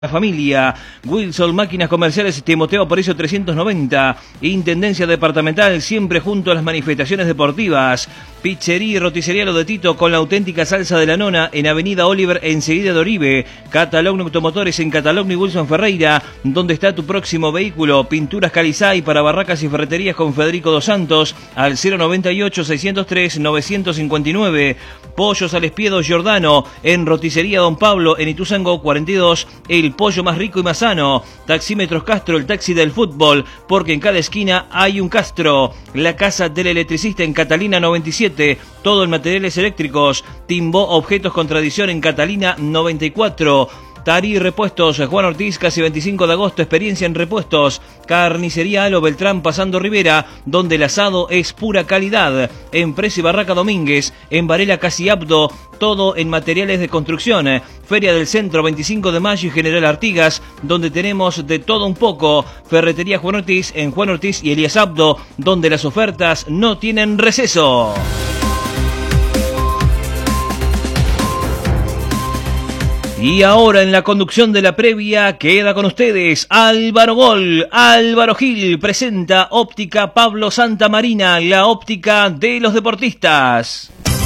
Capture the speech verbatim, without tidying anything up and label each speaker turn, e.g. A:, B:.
A: La familia, Wilson Máquinas Comerciales Timoteo Aparicio trescientos noventa, Intendencia Departamental, siempre junto a las manifestaciones deportivas. Pizzería y roticería Lo de Tito con la auténtica salsa de la nona en Avenida Oliver, enseguida de Oribe. Catalogni Automotores en Catalogni Wilson Ferreira, donde está tu próximo vehículo. Pinturas Calizay para barracas y ferreterías con Federico Dos Santos al cero noventa y ocho, seiscientos tres, novecientos cincuenta y nueve. Pollos al Espiedo Giordano en Roticería Don Pablo en Ituzaingó cuarenta y dos. El pollo más rico y más sano. Taxímetros Castro, el taxi del fútbol, porque en cada esquina hay un Castro. La casa del electricista en Catalina noventa y siete, todo en materiales eléctricos. Timbó Objetos con Tradición en Catalina noventa y cuatro. Tari Repuestos, Juan Ortiz, casi veinticinco de agosto, experiencia en repuestos. Carnicería Alo Beltrán, pasando Rivera, donde el asado es pura calidad. Empresa y Barraca Domínguez, en Varela Casi Apto, todo en materiales de construcción. Feria del Centro, veinticinco de mayo y General Artigas, donde tenemos de todo un poco. Ferretería Juan Ortiz, en Juan Ortiz y Elías Abdo, donde las ofertas no tienen receso. Y ahora en la conducción de la previa queda con ustedes Álvaro Gol. Álvaro Gil presenta Óptica Pablo Santamarina, la óptica de los deportistas.